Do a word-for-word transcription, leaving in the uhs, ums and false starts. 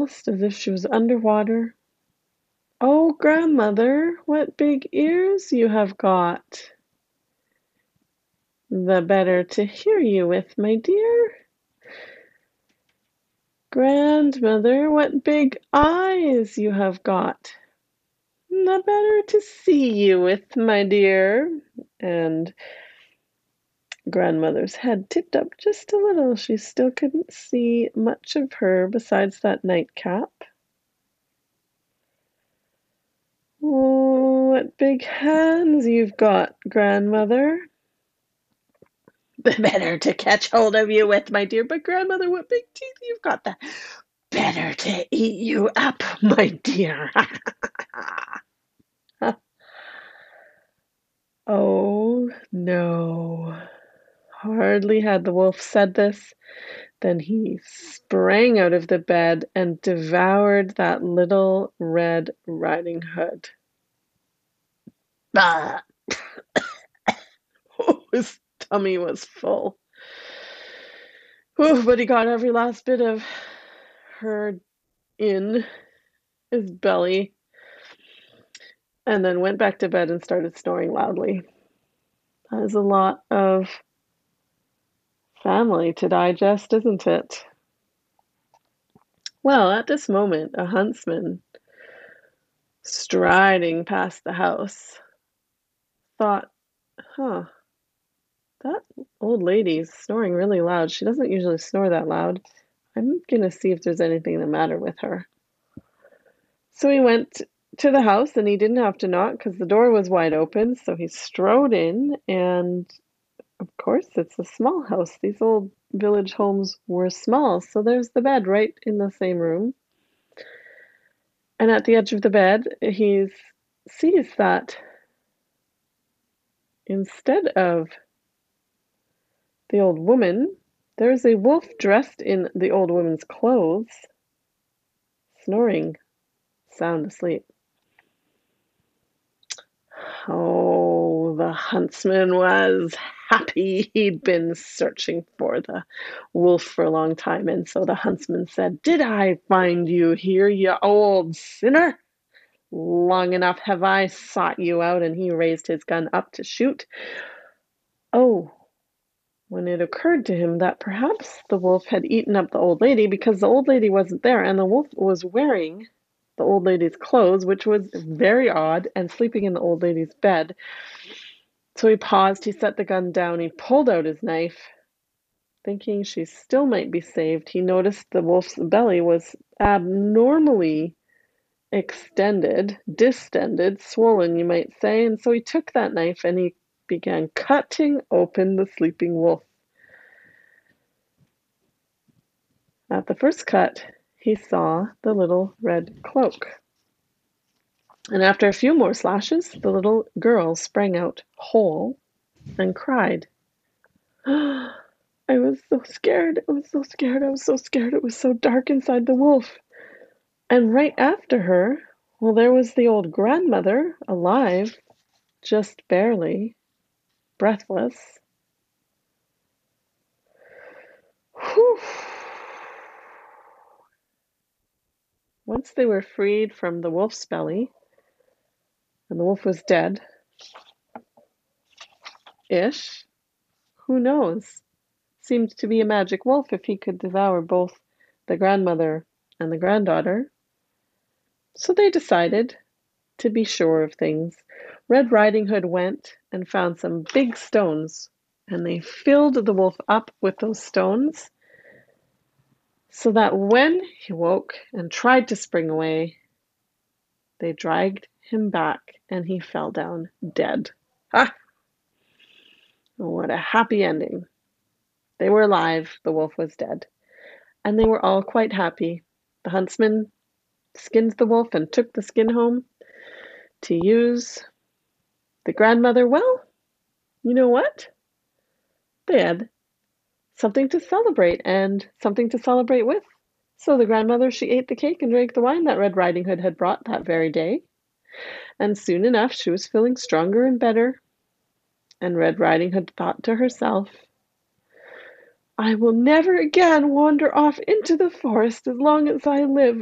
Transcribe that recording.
almost as if she was underwater. "Oh, grandmother, what big ears you have got!" "The better to hear you with, my dear." "Grandmother, what big eyes you have got!" "The better to see you with, my dear." And grandmother's head tipped up just a little. She still couldn't see much of her besides that nightcap. "Oh, what big hands you've got, grandmother." "The better to catch hold of you with, my dear." "But grandmother, what big teeth you've got. The better to eat you up, my dear." Oh, no. Hardly had the wolf said this than he sprang out of the bed and devoured that little Red Riding Hood. Bah! Oh, his tummy was full. Ooh, but he got every last bit of her in his belly and then went back to bed and started snoring loudly. That is a lot of family to digest, isn't it? Well, at this moment, a huntsman, striding past the house, thought, huh, that old lady's snoring really loud. She doesn't usually snore that loud. I'm gonna see if there's anything the matter with her. So he went to the house and he didn't have to knock because the door was wide open. So he strode in, and of course, it's a small house. These old village homes were small. So there's the bed right in the same room. And at the edge of the bed, he sees that instead of the old woman, there's a wolf dressed in the old woman's clothes, snoring, sound asleep. Oh, the huntsman was happy. He'd been searching for the wolf for a long time, and so the huntsman said, "Did I find you here, you old sinner? Long enough have I sought you out." And he raised his gun up to shoot. Oh, when it occurred to him that perhaps the wolf had eaten up the old lady because the old lady wasn't there and the wolf was wearing the old lady's clothes, which was very odd, and sleeping in the old lady's bed. So he paused, he set the gun down, he pulled out his knife, thinking she still might be saved. He noticed the wolf's belly was abnormally extended, distended, swollen, you might say, and so he took that knife and he began cutting open the sleeping wolf. At the first cut, he saw the little red cloak. And after a few more slashes, the little girl sprang out whole and cried. "I was so scared, I was so scared, I was so scared, it was so dark inside the wolf." And right after her, well, there was the old grandmother, alive, just barely, breathless. Whew. Once they were freed from the wolf's belly, and the wolf was dead-ish, who knows? Seemed to be a magic wolf if he could devour both the grandmother and the granddaughter. So they decided to be sure of things. Red Riding Hood went and found some big stones, and they filled the wolf up with those stones so that when he woke and tried to spring away, they dragged him back and he fell down dead. Ah! What a happy ending. They were alive, the wolf was dead, and they were all quite happy. The huntsman skinned the wolf and took the skin home to use. The grandmother, well, you know what? They had something to celebrate and something to celebrate with. So the grandmother, she ate the cake and drank the wine that Red Riding Hood had brought that very day. And soon enough, she was feeling stronger and better. And Red Riding Hood thought to herself, "I will never again wander off into the forest as long as I live.